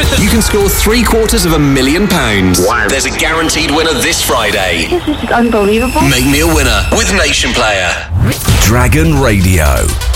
You can score £750,000. Wow. There's a guaranteed winner this Friday. This is unbelievable. Make me a winner with Nation Player. Dragon Radio.